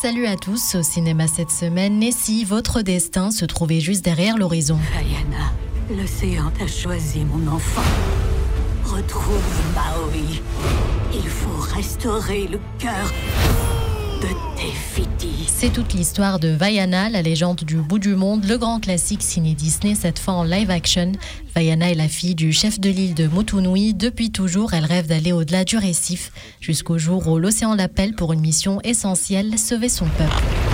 Salut à tous, au cinéma cette semaine, et si votre destin se trouvait juste derrière l'horizon. Vaiana, l'océan t'a choisi, mon enfant. Retrouve Maui. Il faut restaurer le cœur de Tefiti. C'est toute l'histoire de Vaiana, la légende du bout du monde, le grand classique ciné Disney, cette fois en live action. Vaiana est la fille du chef de l'île de Motunui. Depuis toujours, elle rêve d'aller au-delà du récif, jusqu'au jour où l'océan l'appelle pour une mission essentielle, sauver son peuple.